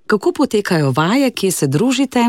Kako potekajo vaje, kje se družite?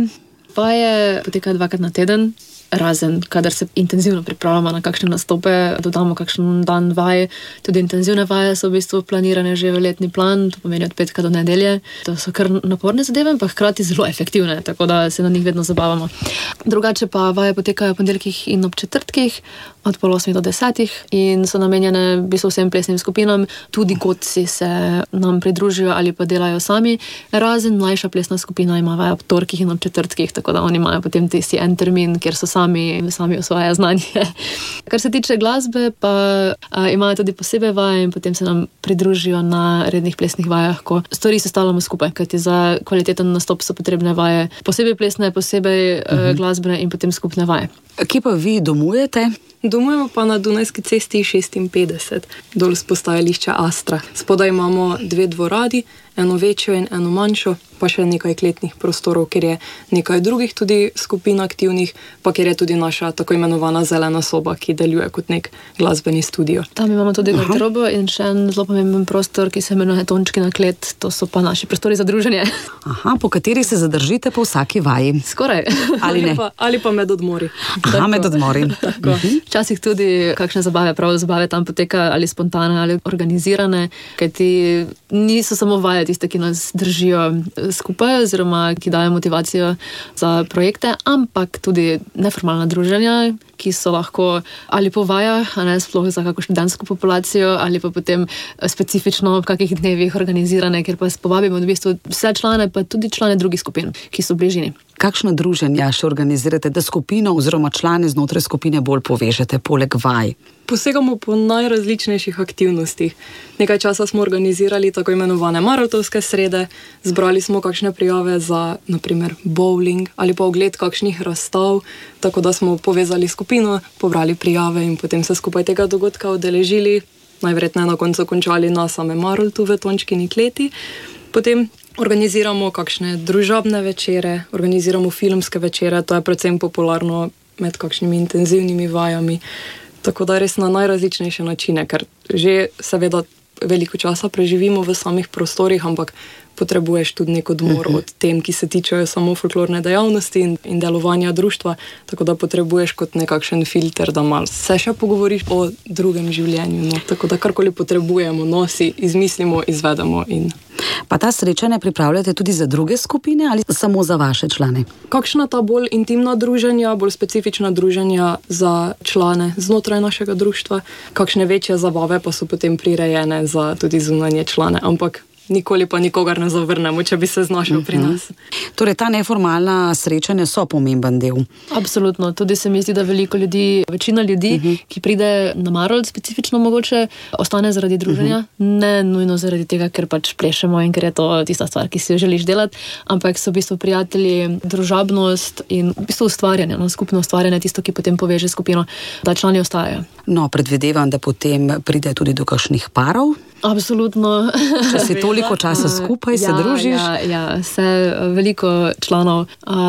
Vaje potekajo 2-krat na teden, razen kadar se intenzivno pripravljamo na kakšne nastope, dodamo kakšen dan vaj. Tudi intenzivne vaje so v bistvu planirane že v letni plan, to pomeni od petka do nedelje. To so kar naporne zadeve, pa hkrati zelo efektivne, tako da se na njih vedno zabavamo. Drugače pa vaje potekajo ob ponedeljkih in ob četrtkih, od 8:30 do 10:00 in so namenjene v bistvu vsem plesnim skupinam, tudi godci se nam pridružijo ali pa delajo sami, razen mlajša plesna skupina ima vaje ob torkih in ob četrtkih, tako da oni imajo potem tisti en termin, kjer so sami osvajajo znanje. Kar se tiče glasbe, pa imajo tudi posebej vaje in potem se nam pridružijo na rednih plesnih vajah, ko stvari sestavljamo skupaj, kajti za kvaliteten nastop so potrebne vaje, posebej plesne, posebej glasbene in potem skupne vaje. Kje pa vi domujete? Domujemo pa na Dunajski cesti 56, dol z postajališča Astra. Spodaj imamo 2 dvorani, eno večjo in eno manjšo, pa še nekaj kletnih prostorov, kjer je nekaj drugih tudi skupin aktivnih, pa kjer je tudi naša tako imenovana zelena soba, ki deluje kot nek glasbeni studio. Tam imamo tudi garderobo in še en zelo pomemben prostor, ki se imenuje Tončkina klet, to so pa naši prostori za druženje. Aha, po kateri se zadržite po vsaki vaji? Skoraj. Ali ne? Ali pa med odmori. Aha, med odmori. Tako. Včasih tudi kakšne zabave tam potekajo ali spontane ali organizirane, kajti niso samo vaje tiste, ki nas držijo skupaj oziroma ki dajo motivacijo za projekte, ampak tudi neformalna druženja, ki so lahko ali po vajah, a ne sploh za kako študentsko populacijo, ali pa potem specifično v kakih dnevih organizirane, kjer pa povabimo v bistvu vse člane, pa tudi člane drugih skupin, ki so v bližini. Kakšna druženja še organizirate, da skupino oziroma člane znotraj skupine bolj povežete, poleg vaj? Posegamo po najrazličnejših aktivnostih. Nekaj časa smo organizirali tako imenovane maratonske srede, zbrali smo kakšne prijave za, naprimer, bowling ali pa ogled kakšnih razstav, tako da smo povezali skupino, pobrali prijave in potem se skupaj tega dogodka udeležili, najverjetneje na koncu končali na samem Maroltu v Tončkini kleti. Potem organiziramo kakšne družabne večere, organiziramo filmske večere, to je predvsem popularno med kakšnimi intenzivnimi vajami. Tako da res na najrazličnejše načine, ker že seveda veliko časa preživimo v samih prostorih, ampak potrebuješ tudi nek odmor od tem, ki se tičejo samo folklorne dejavnosti in delovanja društva, tako da potrebuješ kot nekakšen filter, da malo se še pogovoriš o drugem življenju. No. Tako da karkoli potrebujemo, si izmislimo, izvedemo. Pa ta srečanja pripravljate tudi za druge skupine ali samo za vaše člane? Kakšna ta bolj intimna druženja, bolj specifična druženja za člane znotraj našega društva, kakšne večje zabave pa so potem prirejene za tudi zunanje člane, ampak nikoli pa nikogar ne zavrnemo, če bi se znašel pri nas. Torej, ta neformalna srečanja so pomemben del. Absolutno. Tudi se mi zdi, da večina ljudi, ki pride na Marolt specifično mogoče, ostane zaradi druženja. Ne nujno zaradi tega, ker pač plešemo in ker je to tista stvar, ki si jo želiš delati, ampak so v bistvu prijatelji, družabnost in v bistvu ustvarjanje, skupno ustvarjanje, tisto, ki potem poveže skupino, da člani ostajajo. No, predvidevam, da potem pride tudi do kakšnih parov. Absolutno. Če si toliko časa skupaj, se družiš? Ja, veliko članov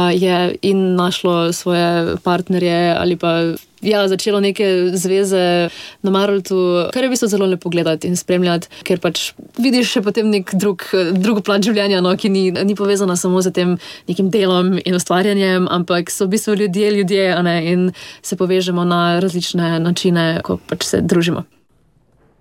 je in našlo svoje partnerje ali pa začelo neke zveze na Maroltu, kar je v bistvu zelo lepo gledati in spremljati, ker pač vidiš še potem nek drugo plat življenja, ki ni povezana samo z tem nekim delom in ustvarjanjem, ampak so v bistvu ljudje, in se povežemo na različne načine, ko pač se družimo.